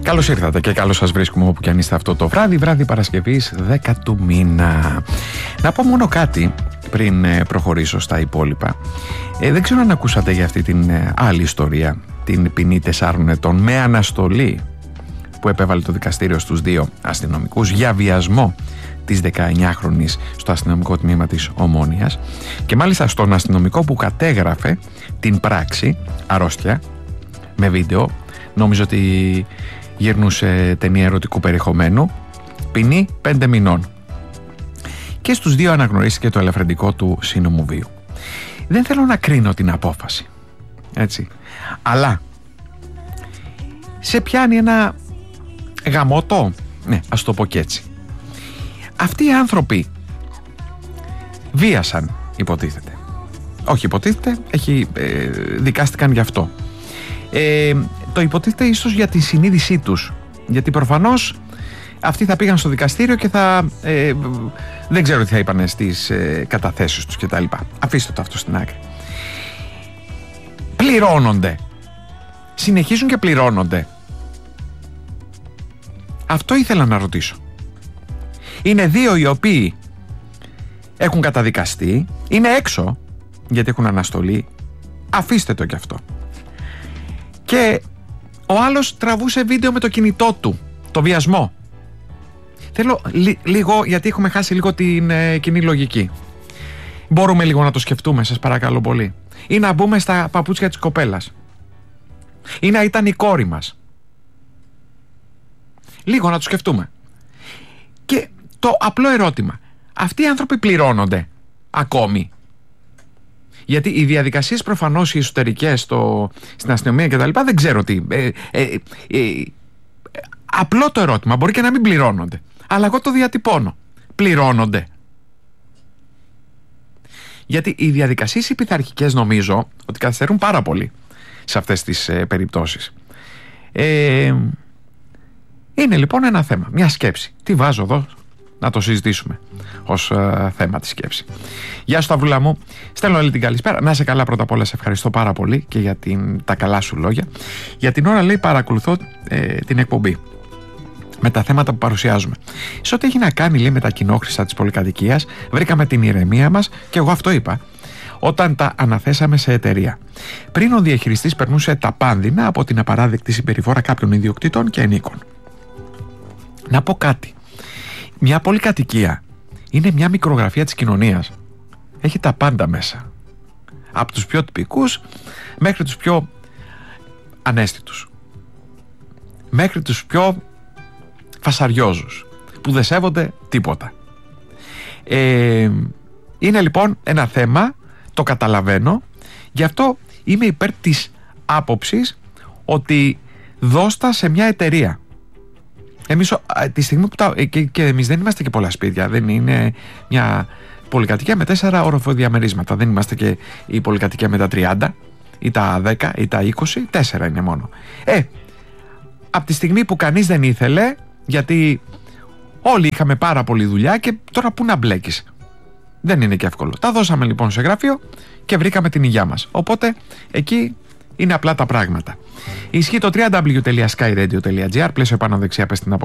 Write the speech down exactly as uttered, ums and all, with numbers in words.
Καλώς ήρθατε και καλώς σας βρίσκουμε όπου κι αν είστε αυτό το βράδυ, βράδυ Παρασκευής δέκα του μήνα. Να πω μόνο κάτι πριν προχωρήσω στα υπόλοιπα. Ε, δεν ξέρω αν ακούσατε για αυτή την άλλη ιστορία, την ποινή τεσσάρων ετών με αναστολή που επέβαλε το δικαστήριο στους δύο αστυνομικούς για βιασμό της δεκαεννιάχρονης στο αστυνομικό τμήμα της Ομόνοιας, και μάλιστα στον αστυνομικό που κατέγραφε την πράξη, αρρώστια, με βίντεο. Νόμιζω ότι γυρνούσε ταινία ερωτικού περιεχομένου. Ποινή πέντε μηνών. Και στους δύο αναγνωρίστηκε το ελαφρυντικό του σύνομου βίου. Δεν θέλω να κρίνω την απόφαση, έτσι, αλλά σε πιάνει ένα γαμώτο, ναι, ας το πω και έτσι. Αυτοί οι άνθρωποι βίασαν, υποτίθεται. Όχι υποτίθεται, έχει, ε, δικάστηκαν γι' αυτό. Ε, το υποτίθεται ίσως για τη συνείδησή τους, γιατί προφανώς αυτοί θα πήγαν στο δικαστήριο και θα ε, δεν ξέρω τι θα είπανε στις ε, καταθέσεις τους κτλ. Αφήστε το αυτό στην άκρη. Πληρώνονται, συνεχίζουν και πληρώνονται. Αυτό ήθελα να ρωτήσω. Είναι δύο οι οποίοι έχουν καταδικαστεί, είναι έξω γιατί έχουν αναστολή. Αφήστε το κι αυτό. Και ο άλλος τραβούσε βίντεο με το κινητό του, το βιασμό. Θέλω λι, λίγο, γιατί έχουμε χάσει λίγο την ε, κοινή λογική. Μπορούμε λίγο να το σκεφτούμε, σας παρακαλώ πολύ. Ή να μπούμε στα παπούτσια της κοπέλας. Ή να ήταν η κόρη μας. Λίγο να το σκεφτούμε. Και το απλό ερώτημα, αυτοί οι άνθρωποι πληρώνονται ακόμη? Γιατί οι διαδικασίες προφανώς οι εσωτερικές στο, στην αστυνομία και τα λοιπά δεν ξέρω τι. Ε, ε, ε, ε, απλό το ερώτημα, μπορεί και να μην πληρώνονται. Αλλά εγώ το διατυπώνω. Πληρώνονται? Γιατί οι διαδικασίες οι πειθαρχικές νομίζω ότι καθυστερούν πάρα πολύ σε αυτές τις ε, περιπτώσεις. Ε, είναι λοιπόν ένα θέμα, μια σκέψη. Τι βάζω εδώ να το συζητήσουμε ως uh, θέμα τη σκέψη. Γεια σου Σταυρούλα μου, στέλνω όλη την καλησπέρα. Να είσαι καλά, πρώτα απ' όλα σε ευχαριστώ πάρα πολύ και για την, τα καλά σου λόγια. Για την ώρα, λέει, παρακολουθώ ε, την εκπομπή με τα θέματα που παρουσιάζουμε. Σε ό,τι έχει να κάνει, λέει, με τα κοινόχρηστα της πολυκατοικίας, βρήκαμε την ηρεμία μας και εγώ αυτό είπα όταν τα αναθέσαμε σε εταιρεία. Πριν ο διαχειριστής περνούσε τα πάνδυνα από την απαράδεκτη συμπεριφορά κάποιων ιδιοκτητών και ενίκων. Να πω κάτι. Μια πολυκατοικία είναι μια μικρογραφία της κοινωνίας. Έχει τα πάντα μέσα. Από τους πιο τυπικούς μέχρι τους πιο ανέστητους. Μέχρι τους πιο φασαριόζους που δεν σέβονται τίποτα. Ε, είναι λοιπόν ένα θέμα, το καταλαβαίνω. Γι' αυτό είμαι υπέρ της άποψης ότι δώστα σε μια εταιρεία. Εμείς τη στιγμή που τα, και, και εμείς δεν είμαστε και πολλά σπίτια, δεν είναι μια πολυκατοικία με τέσσερα οροφοδιαμερίσματα, δεν είμαστε και η πολυκατοικία με τα τριάντα ή τα δέκα ή τα είκοσι, τέσσερα είναι μόνο. Ε, από τη στιγμή που κανείς δεν ήθελε, γιατί όλοι είχαμε πάρα πολλή δουλειά και τώρα πού να μπλέκεις, δεν είναι και εύκολο. Τα δώσαμε λοιπόν σε γραφείο και βρήκαμε την υγειά μας, οπότε εκεί είναι απλά τα πράγματα. Ισχύει το double-u double-u double-u τελεία sky radio τελεία gr, πλαίσιο πάνω δεξιά πες την